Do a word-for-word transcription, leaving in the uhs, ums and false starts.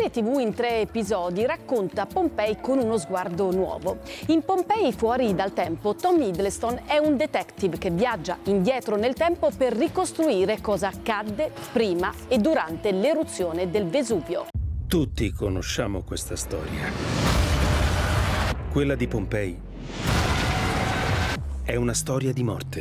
serie tivù in tre episodi racconta Pompei con uno sguardo nuovo. In Pompei fuori dal tempo, Tom Hiddleston è un detective che viaggia indietro nel tempo per ricostruire cosa accadde prima e durante l'eruzione del Vesuvio. Tutti conosciamo questa storia. Quella di Pompei è una storia di morte.